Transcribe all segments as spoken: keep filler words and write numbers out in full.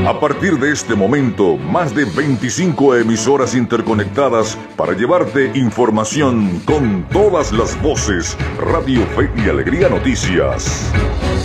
A partir de este momento, más de veinticinco emisoras interconectadas para llevarte información con todas las voces. Radio Fe y Alegría Noticias.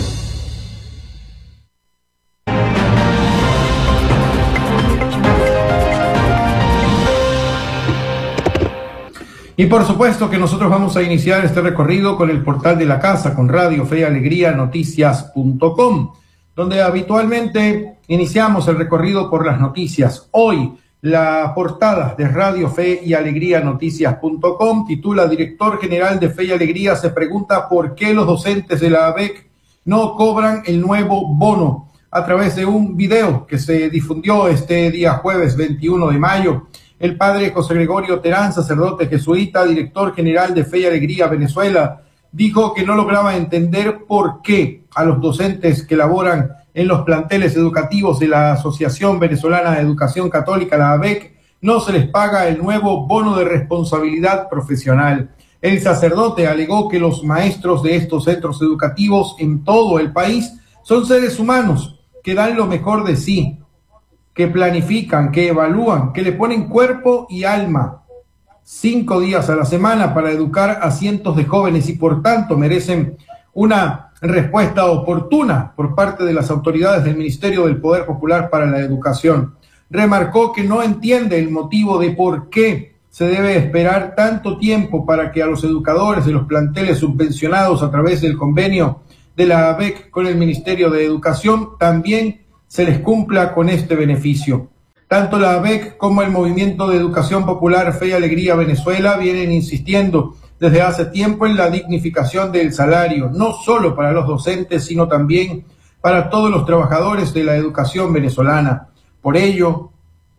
Y por supuesto que nosotros vamos a iniciar este recorrido con el portal de la casa, con Radio Fe y Alegría Noticias punto com, donde habitualmente iniciamos el recorrido por las noticias. Hoy, la portada de Radio Fe y Alegría Noticias punto com titula: Director General de Fe y Alegría se pregunta por qué los docentes de la A B E C no cobran el nuevo bono. A través de un video que se difundió este día jueves veintiuno de mayo, el padre José Gregorio Terán, sacerdote jesuita, director general de Fe y Alegría Venezuela, dijo que no lograba entender por qué a los docentes que laboran en los planteles educativos de la Asociación Venezolana de Educación Católica, la A B E C, no se les paga el nuevo bono de responsabilidad profesional. El sacerdote alegó que los maestros de estos centros educativos en todo el país son seres humanos que dan lo mejor de sí, que planifican, que evalúan, que le ponen cuerpo y alma cinco días a la semana para educar a cientos de jóvenes y por tanto merecen una respuesta oportuna por parte de las autoridades del Ministerio del Poder Popular para la Educación. Remarcó que no entiende el motivo de por qué se debe esperar tanto tiempo para que a los educadores de los planteles subvencionados a través del convenio de la A B E C con el Ministerio de Educación también se les cumpla con este beneficio. Tanto la A B E C como el Movimiento de Educación Popular Fe y Alegría Venezuela vienen insistiendo desde hace tiempo en la dignificación del salario, no solo para los docentes, sino también para todos los trabajadores de la educación venezolana. Por ello,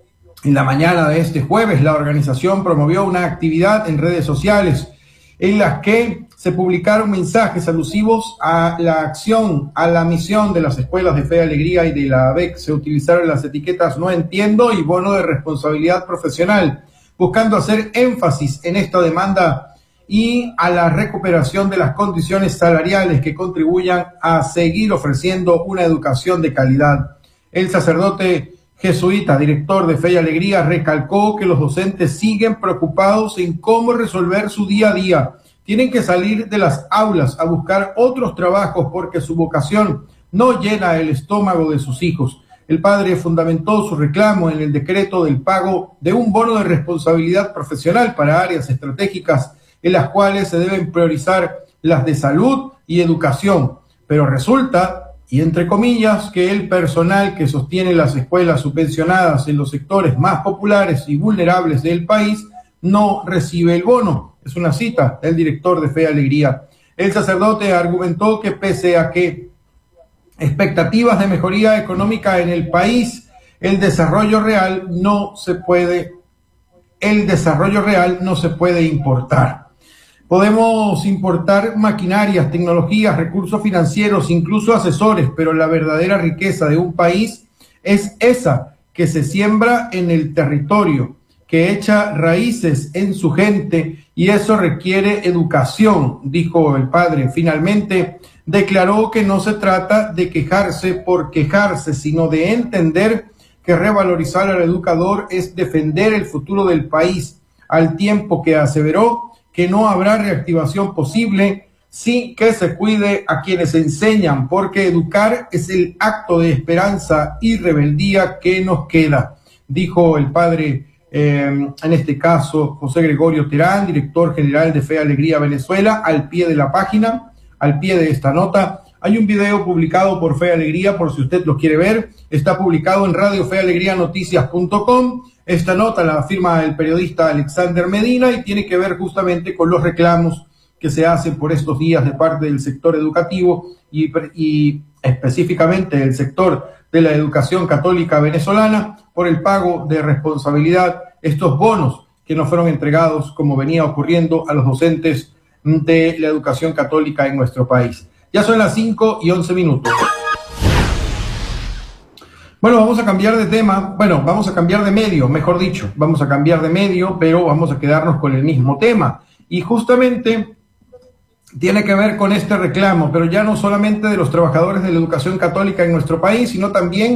en la mañana de este jueves, la organización promovió una actividad en redes sociales en las que se publicaron mensajes alusivos a la acción, a la misión de las escuelas de Fe y Alegría y de la A B E C. Se utilizaron las etiquetas "no entiendo" y "bono de responsabilidad profesional", buscando hacer énfasis en esta demanda y a la recuperación de las condiciones salariales que contribuyan a seguir ofreciendo una educación de calidad. El sacerdote jesuita, director de Fe y Alegría, recalcó que los docentes siguen preocupados en cómo resolver su día a día. Tienen que salir de las aulas a buscar otros trabajos porque su vocación no llena el estómago de sus hijos. El padre fundamentó su reclamo en el decreto del pago de un bono de responsabilidad profesional para áreas estratégicas en las cuales se deben priorizar las de salud y educación. Pero resulta, y entre comillas, que el personal que sostiene las escuelas subvencionadas en los sectores más populares y vulnerables del país no recibe el bono. Es una cita del director de Fe y Alegría. El sacerdote argumentó que pese a que expectativas de mejoría económica en el país, el desarrollo real no se puede, el desarrollo real no se puede importar. Podemos importar maquinarias, tecnologías, recursos financieros, incluso asesores, pero la verdadera riqueza de un país es esa que se siembra en el territorio, que echa raíces en su gente, y eso requiere educación, dijo el padre. Finalmente, declaró que no se trata de quejarse por quejarse, sino de entender que revalorizar al educador es defender el futuro del país, al tiempo que aseveró que no habrá reactivación posible sin que se cuide a quienes enseñan, porque educar es el acto de esperanza y rebeldía que nos queda, dijo el padre, eh, en este caso José Gregorio Terán, director general de Fe y Alegría Venezuela. Al pie de la página, al pie de esta nota, hay un video publicado por Fe y Alegría, por si usted lo quiere ver. Está publicado en Radio Fe y Alegría Noticias punto com. Esta nota la firma el periodista Alexander Medina y tiene que ver justamente con los reclamos que se hacen por estos días de parte del sector educativo y, y específicamente el sector de la educación católica venezolana por el pago de responsabilidad, estos bonos que no fueron entregados como venía ocurriendo a los docentes de la educación católica en nuestro país. Ya son las cinco y once minutos. Bueno, vamos a cambiar de tema, bueno, vamos a cambiar de medio, mejor dicho, vamos a cambiar de medio, pero vamos a quedarnos con el mismo tema. Y justamente tiene que ver con este reclamo, pero ya no solamente de los trabajadores de la educación católica en nuestro país, sino también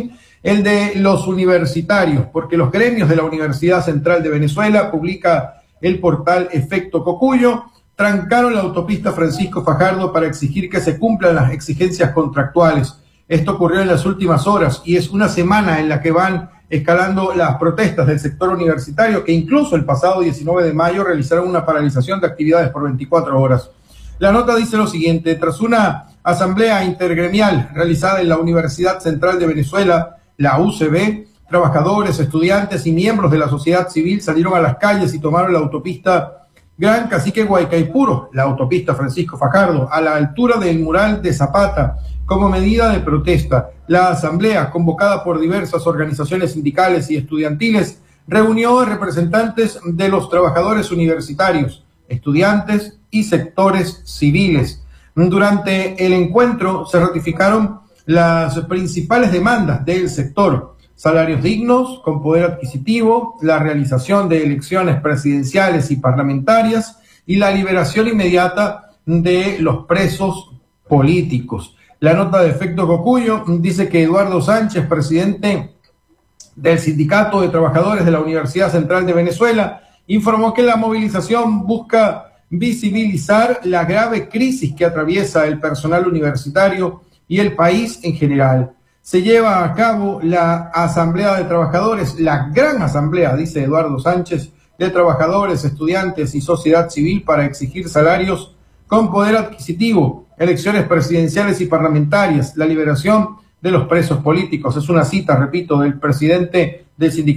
el de los universitarios, porque los gremios de la Universidad Central de Venezuela, publica el portal Efecto Cocuyo, trancaron la autopista Francisco Fajardo para exigir que se cumplan las exigencias contractuales. Esto ocurrió en las últimas horas y es una semana en la que van escalando las protestas del sector universitario, que incluso el pasado diecinueve de mayo realizaron una paralización de actividades por veinticuatro horas. La nota dice lo siguiente: tras una asamblea intergremial realizada en la Universidad Central de Venezuela, la U C V, trabajadores, estudiantes y miembros de la sociedad civil salieron a las calles y tomaron la autopista Gran Cacique Guaycaipuro, la autopista Francisco Fajardo, a la altura del mural de Zapata, como medida de protesta. La asamblea, convocada por diversas organizaciones sindicales y estudiantiles, reunió a representantes de los trabajadores universitarios, estudiantes y sectores civiles. Durante el encuentro se ratificaron las principales demandas del sector: salarios dignos, con poder adquisitivo, la realización de elecciones presidenciales y parlamentarias y la liberación inmediata de los presos políticos. La nota de Efecto Cocuyo dice que Eduardo Sánchez, presidente del Sindicato de Trabajadores de la Universidad Central de Venezuela, informó que la movilización busca visibilizar la grave crisis que atraviesa el personal universitario y el país en general. Se lleva a cabo la Asamblea de Trabajadores, la gran asamblea, dice Eduardo Sánchez, de trabajadores, estudiantes y sociedad civil para exigir salarios con poder adquisitivo, elecciones presidenciales y parlamentarias, la liberación de los presos políticos. Es una cita, repito, del presidente del sindicato.